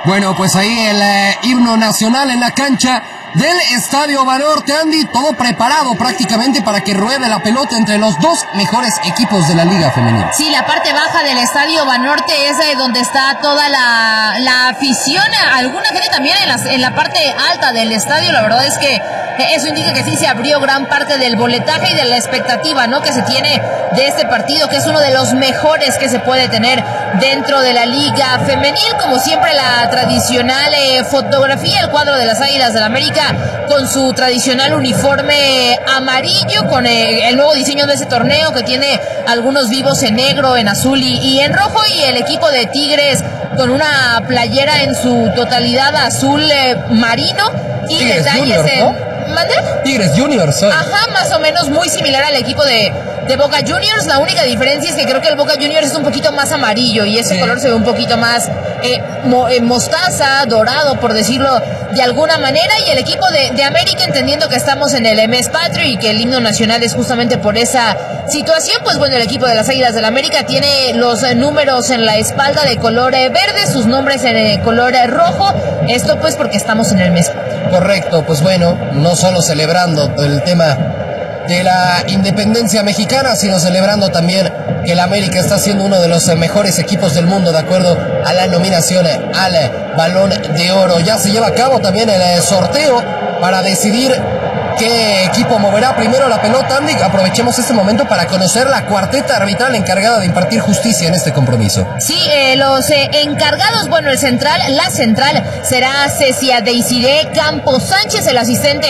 Bueno, pues ahí el himno nacional en la cancha del Estadio Banorte, Andy, todo preparado prácticamente para que ruede la pelota entre los dos mejores equipos de la Liga Femenil. Sí, la parte baja del Estadio Banorte es donde está toda la afición, alguna gente también en la parte alta del estadio. La verdad es que eso indica que sí se abrió gran parte del boletaje y de la expectativa, ¿no?, que se tiene de este partido, que es uno de los mejores que se puede tener dentro de la Liga Femenil. Como siempre, la tradicional fotografía, el cuadro de las Águilas del América con su tradicional uniforme amarillo, con el nuevo diseño de ese torneo que tiene algunos vivos en negro, en azul y en rojo, y el equipo de Tigres con una playera en su totalidad azul marino y Tigres detalles Junior, en... ¿no? ¿Mande? Tigres Juniors, ¿sabes? Ajá, más o menos muy similar al equipo de Boca Juniors. La única diferencia es que creo que el Boca Juniors es un poquito más amarillo y ese color se ve un poquito más mostaza, dorado, por decirlo de alguna manera. Y el equipo de América, entendiendo que estamos en el mes patrio y que el himno nacional es justamente por esa situación, pues bueno, el equipo de las Águilas del América tiene los números en la espalda de color verde, sus nombres en color rojo. Esto pues porque estamos en el mes patrio. Correcto, pues bueno, no solo celebrando el tema de la independencia mexicana, sino celebrando también que el América está siendo uno de los mejores equipos del mundo de acuerdo a la nominación al Balón de Oro. Ya se lleva a cabo también el sorteo para decidir qué equipo moverá primero la pelota, Andy. Aprovechemos este momento para conocer la cuarteta arbitral encargada de impartir justicia en este compromiso. Sí, los encargados, bueno, la central será Cecia Deisiré Campos Sánchez, el asistente